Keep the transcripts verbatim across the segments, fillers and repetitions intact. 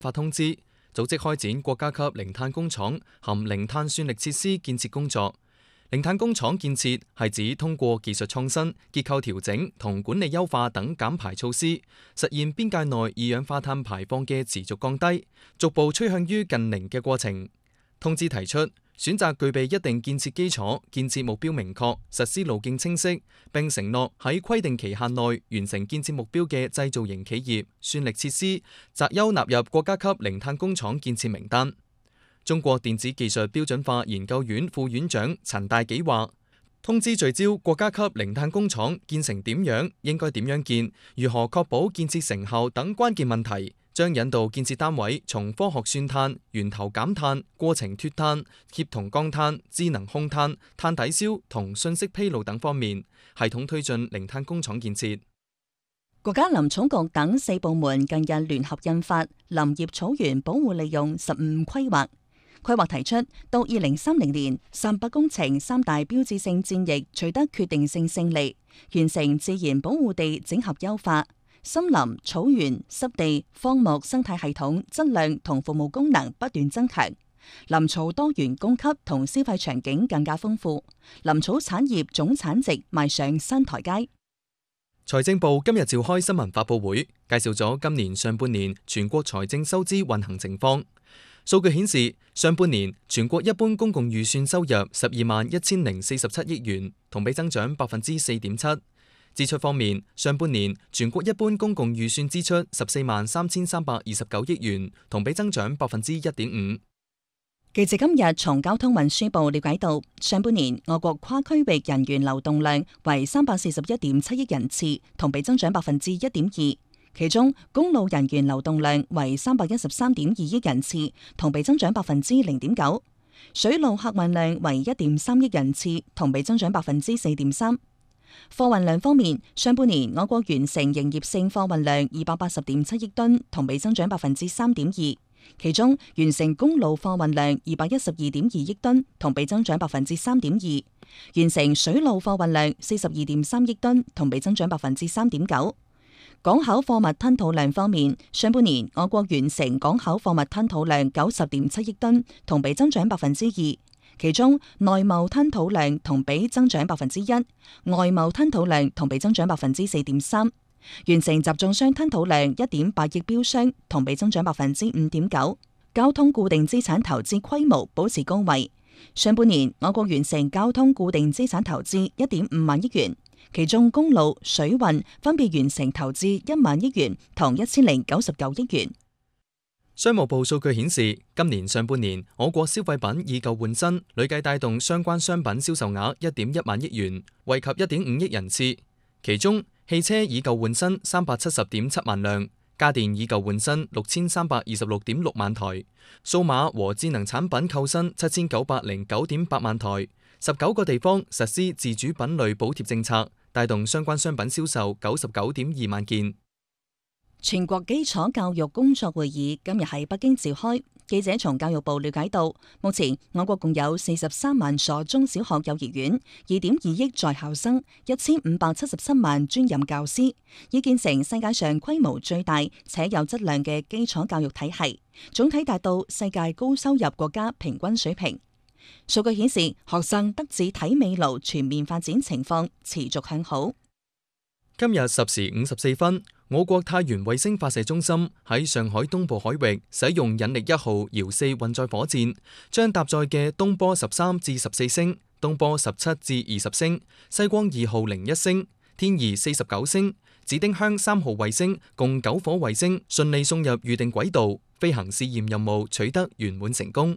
發通知，組織開展國家級零碳工廠含零碳算力設施建設工作。零碳工廠建設係指通過技術創新、結構調整同管理優化等減排措施，實現邊界內二氧化碳排放嘅持續降低，逐步趨向於近零嘅過程。通知提出，選擇具備一定建設基礎、建設目標明確、實施路徑清晰，並承諾喺規定期限內完成建設目標嘅製造型企業、算力設施，擇優納入國家級零碳工廠建設名單。中國電子技術標準化研究院副院長陳大紀話：通知聚焦國家級零碳工廠建成點樣、應該點樣建、如何確保建設成效等關鍵問題，將引導建設單位從科學算碳、源頭減碳、過程脫碳、協同降碳、智能控碳、碳抵消同信息披露等方面，系統推進零碳工廠建設。 國家林草局等四部門近日聯合印發《林業草原保護利用十五規劃》。規劃提出，到二零三零年，三北工程三大標誌性戰役取得決定性勝利，完成自然保護地整合優化，森林、草原、濕地、荒漠生態系統質量同服務功能不斷增強，林草多元供給同消費場景更加豐富，林草產業總產值邁上新台階。 財政部今日召開新聞發佈會，介紹咗今年上半年全國財政收支運行情況。數據顯示，上半年全國一般公共預算收入十二萬一千零四十七億元，同比增長百分之四點七。支出方面，上半年全國一般公共預算支出十四萬三千三百二十九億元，同比增長百分之一點五。 記者今日從交通運輸部了解到，上半年我國跨區域人員流動量為三百四十一點七億人次，同比增長百分之一點二。其中公路人員流動量為三百一十三點二億人次，同比增長百分之零點九；水路客運量為一點三億人次，同比增長百分之四點三。貨運量方面，上半年我國完成營業性貨運量二百八十點七億噸，同比增長百分之三點二。其中完成公路貨運量二百一十二點二億噸，同比增長百分之三點二；完成水路貨運量四十二點三億噸，同比增長百分之三點九。港口貨物吞吐量方面，上半年我國完成港口貨物吞吐量九十點七億噸，同比增長百分之二。其中內貿吞吐量同比增長百分之一，外貿吞吐量同比增長百分之四點三。完成集裝箱吞吐量一點八億標箱，同比增長百分之五點九。交通固定資產投資規模保持高位，上半年我國完成交通固定資產投資一點五萬億元。其中公路、水運分別完成投資一萬億元同一千零九十九億元。 商務部數據顯示，今年上半年我國消費品以舊換新，累計帶動相關商品銷售額一點一萬億元，惠及一點五億人次。其中汽車以舊換新三百七十點七萬輛，家電以舊換新六千三百二十六點六萬台，數碼和智能產品購新七千九百零九點八萬台。十九個地方實施自主品類補貼政策，帶動相關商品銷售九十九點二萬件。 全國基礎教育工作會議今日喺北京召開。記者從教育部了解到，目前我國共有四十三萬所中小學幼兒園，二點二億在校生，一千五百七十七萬專任教師，已建成世界上規模最大且有質量嘅基礎教育體系，總體達到世界高收入國家平均水平。數據顯示，學生德智體美勞全面發展情況持續向好。 今日十時五十四分，我國太原衛星發射中心喺上海東部海域使用引力一號遙四運載火箭，將搭載嘅東波十三至十四星、東波十七至二十星、西光二號零一星、天儀四十九星、紫丁香三號衛星共九顆衛星順利送入預定軌道，飛行試驗任務取得圓滿成功。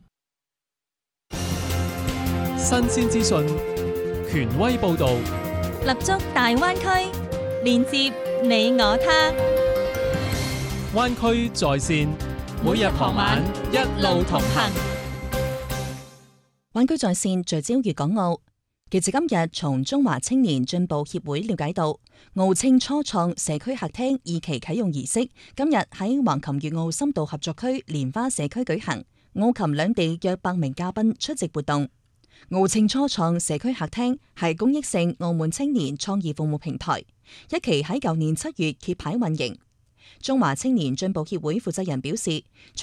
新鮮資訊，權威報導， 立足大灣區，連接你我他。 灣區在線，每日傍晚一路同行。 灣區在線聚焦粵港澳。記者今日從中華青年進步協會了解到，澳青初創社區客廳二期啟用儀式今日喺橫琴粵澳深度合作區蓮花社區舉行，澳琴兩地約百名嘉賓出席活動。澳青初創社區客廳係公益性澳門青年創意服務平台，一期喺舊年七月揭牌運營。 中華青年進步協會負責人表示，